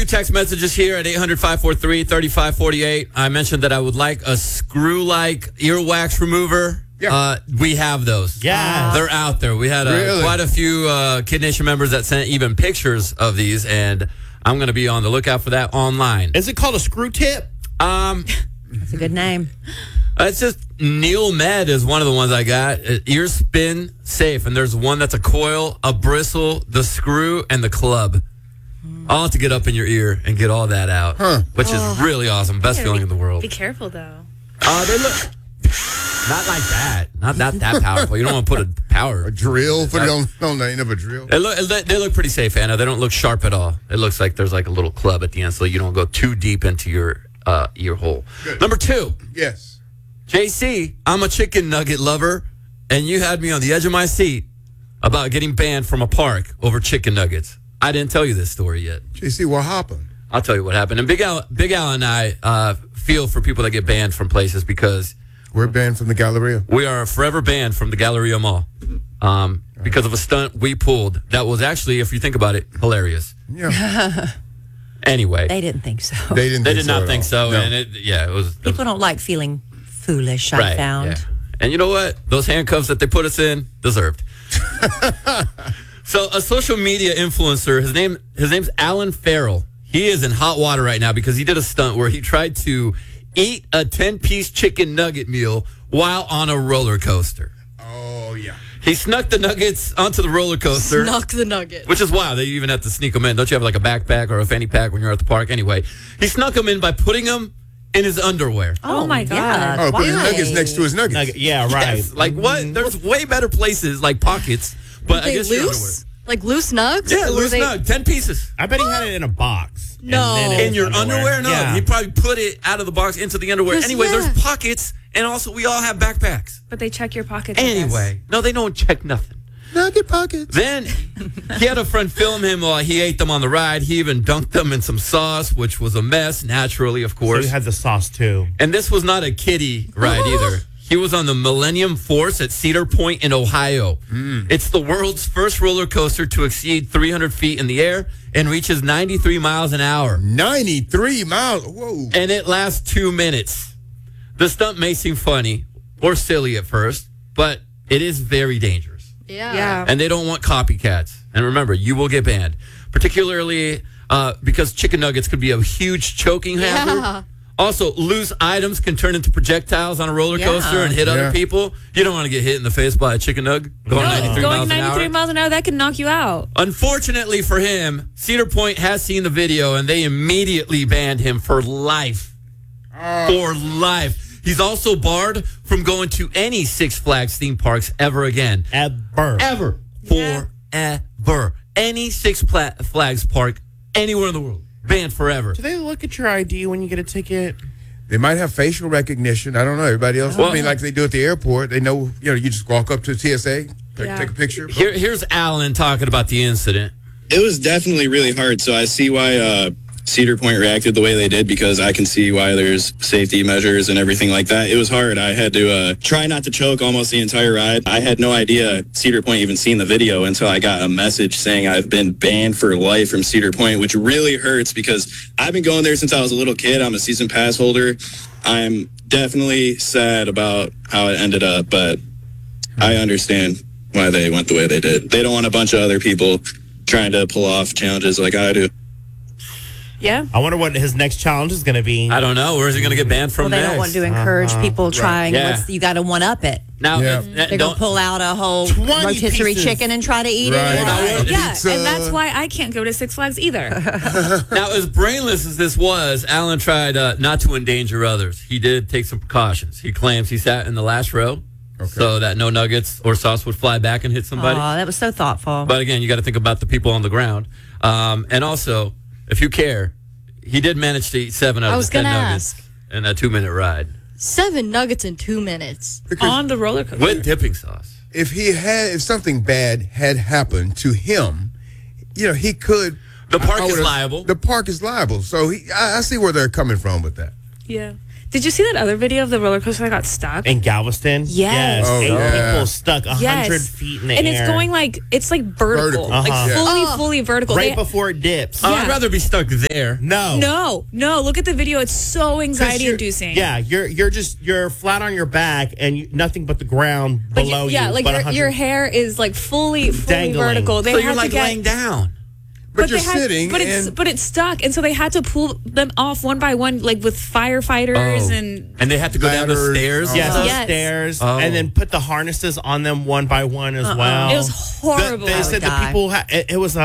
few text messages here at 800-543-3548. I mentioned that I would like a screw-like earwax remover. Yeah. We have those. Yeah. They're out there. We had quite a few Kid Nation members that sent even pictures of these, and I'm going to be on the lookout for that online. Is it called a screw tip? That's a good name. It's just Neil Med is one of the ones I got. Ear spin safe, and there's one that's a coil, a bristle, the screw, and the club. All to get up in your ear and get all that out, which is really awesome. Best feeling in the world. Be careful, though. They look not like that. Not that powerful. You don't want to put a power. A drill? Put it on the end of a drill? They look pretty safe, Anna. They don't look sharp at all. It looks like there's like a little club at the end so you don't go too deep into your ear hole. Good. Number 2. Yes. JC, I'm a chicken nugget lover, and you had me on the edge of my seat about getting banned from a park over chicken nuggets. I didn't tell you this story yet. JC, what happened? I'll tell you what happened. And Big Al and I feel for people that get banned from places because we're banned from the Galleria. we are forever banned from the Galleria Mall because of a stunt we pulled that was actually, if you think about it, hilarious. Yeah. Anyway. They didn't think so. They did not think so. No. And it was. People don't like feeling foolish, I found. Yeah. And you know what? Those handcuffs that they put us in, deserved. So a social media influencer, his name's Alan Farrell. He is in hot water right now because he did a stunt where he tried to eat a 10-piece chicken nugget meal while on a roller coaster. Oh, yeah. He snuck the nuggets onto the roller coaster. Snuck the nugget. Which is wild. They even have to sneak them in. Don't you have like a backpack or a fanny pack when you're at the park? Anyway, he snuck them in by putting them in his underwear. Oh my God. Yeah. Oh, put his Why? nuggets next to his nuggets. Yeah, right. Yes. Like what? There's way better places like pockets, but I They guess your loose? Like loose nugs? underwear. Yeah, Or were loose they- nug, 10 pieces. I bet he had it in a box. No. And then In your underwear? No, Yeah. he probably put it out of the box into the underwear. Yes, Anyway, yeah. there's pockets, and also we all have backpacks. But they check your pockets. I guess. Anyway, no, they don't check nothing. Nugget pockets. Then he had a friend film him while he ate them on the ride. He even dunked them in some sauce, which was a mess, naturally, of So course. he had the sauce, too. And this was not a kiddie ride either. He was on the Millennium Force at Cedar Point in Ohio. It's the world's first roller coaster to exceed 300 feet in the air and reaches 93 miles an hour. 93 miles. Whoa. And it lasts 2 minutes. The stunt may seem funny or silly at first, but it is very dangerous. Yeah. And they don't want copycats. And remember, you will get banned, particularly because chicken nuggets could be a huge choking hazard. Also, loose items can turn into projectiles on a roller coaster and hit other people. You don't want to get hit in the face by a chicken nug going 93 Going miles an 93 hour. miles an hour, that could knock you out. Unfortunately for him, Cedar Point has seen the video, and they immediately banned him for life. For life. He's also barred from going to any Six Flags theme parks ever again. Ever. Forever. Any Six Flags park anywhere in the world. Banned forever. Do they look at your ID when you get a ticket? They might have facial recognition. I don't know. Everybody else, I mean, like they do at the airport. They know, you just walk up to TSA, take a picture. Here's Alan talking about the incident. It was definitely really hard. So I see why Cedar Point reacted the way they did, because I can see why there's safety measures and everything like that. It was hard. I had to try not to choke almost the entire ride. I had no idea Cedar Point even seen the video until I got a message saying I've been banned for life from Cedar Point, which really hurts because I've been going there since I was a little kid. I'm a season pass holder. I'm definitely sad about how it ended up, but I understand why they went the way they did. They don't want a bunch of other people trying to pull off challenges like I do. Yeah. I wonder what his next challenge is going to be. I don't know. Where is he going to get banned from Well, they next? don't want to encourage people trying. Yeah. You got to one-up it. Now, They're going to pull out a whole 20 rotisserie pieces. chicken and try to eat Right. it. Yeah, Pizza. and that's why I can't go to Six Flags either. Now, as brainless as this was, Alan tried not to endanger others. He did take some precautions. He claims he sat in the last row so that no nuggets or sauce would fly back and hit somebody. Oh, that was so thoughtful. But again, you got to think about the people on the ground. And also, if you care, he did manage to eat 7 out I of was the 10 gonna nuggets in a 2-minute ride 7 nuggets in 2 minutes. On the roller coaster. with dipping sauce. If something bad had happened to him, he could. The park I is would've- liable. The park is liable. So I see where they're coming from with that. Yeah. Did you see that other video of the roller coaster that got stuck? In Galveston? Yes. Oh, 8 yeah. people stuck 100 feet in the and air. it's going like vertical. Vertical. Like fully vertical. right before it dips. I'd rather be stuck there. No. No, look at the video. It's so anxiety inducing. Yeah, you're flat on your back and nothing but the ground Like, below you. yeah, like but your hair is like fully Dangling. vertical. They So had you're to like get, laying down. But you're they had- sitting. but it's stuck, and so they had to pull them off one by one, like with firefighters And they had to go down the Ladders. stairs. Oh. Yes, those Yes. stairs, Oh. and then put the harnesses on them one by one as well. It was horrible. They I said would the die. people it was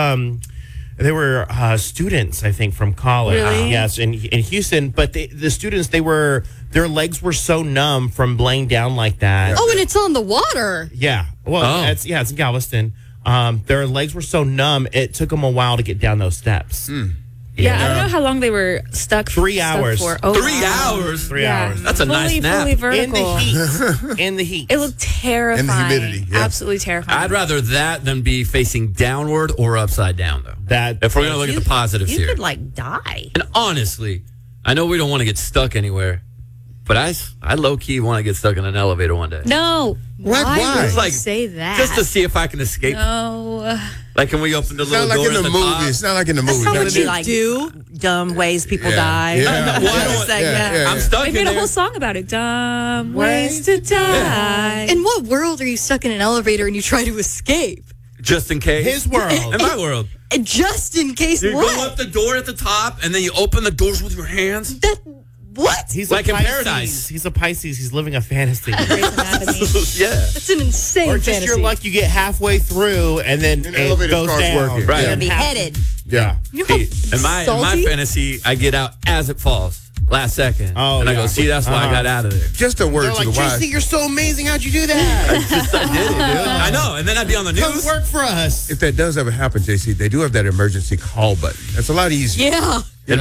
they were students, I think, from college. Really? Yes, in Houston. But the students, their legs were so numb from laying down like that. Oh, and it's on the water. Yeah. Well, Oh. it's in Galveston. Their legs were so numb, it took them a while to get down those steps. yeah, I don't know how long they were stuck. 3 hours. For. Oh, 3 wow. hours. 3 Yeah. hours. That's a nice nap. Fully In vertical. the heat. In the heat. It looked terrifying. And the humidity, yeah. Absolutely terrifying. I'd rather that than be facing downward or upside down, though. that If we're going to look at the positives You here. could like die. And honestly, I know we don't want to get stuck anywhere, but I low-key want to get stuck in an elevator one day. No. Why? would It's you like, say that? just to see if I can escape. No. Like, can we open the It's little not like door in at the the top? movies. It's not like in the movies. How No, would no, you no. like do dumb ways people Yeah. die? Yeah. Well, I don't want- segment. yeah, I'm stuck They in made a there. whole song about it. Dumb ways to die. In what world are you stuck in an elevator and you try to escape? Just in case. his world. In my world. And just in case You what? go up the door at the top, and then you open the doors with your hands. That what? He's Like a in Pisces. Paradise. He's a Pisces. He's living a fantasy. Grey's Anatomy. Yeah. That's an insane Or just fantasy. your luck, you get halfway through and then And the it elevator goes starts down. working. Right. You're gonna be Half- headed. Yeah. You know how See, in my salty? fantasy, I get out as it falls, last second. Oh, and I yeah. go, see, that's why I got out of there. Just a word They're to like, the wise. JC, you're so amazing. How'd you do that? I did it, dude. I know. And then I'd be on the Come news. work for us. If that does ever happen, JC, they do have that emergency call button. That's a lot easier. Yeah. In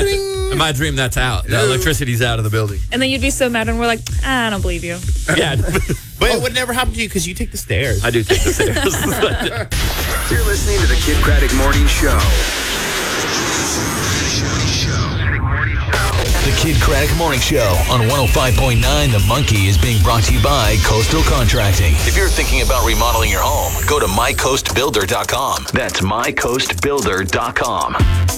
my dream, that's out. The electricity's out of the building. And then you'd be so mad when we're like, I don't believe you. Yeah, But it would never happen to you because you take the stairs. I do take the stairs. You're listening to the Kid Craddock Morning Show. The Kid Craddock Morning Show on 105.9 The Monkey is being brought to you by Coastal Contracting. If you're thinking about remodeling your home, go to mycoastbuilder.com. That's mycoastbuilder.com.